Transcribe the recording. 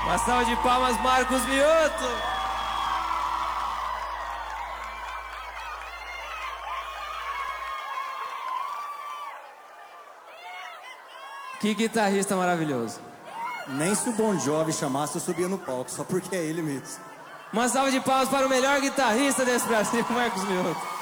Uma salva de palmas, Marcos Mioto. Que guitarrista maravilhoso. Nem se o Bon Jovi chamasse, eu subia no palco, só porque é ele mesmo. Uma salva de palmas para o melhor guitarrista desse Brasil, Marcos Mioto.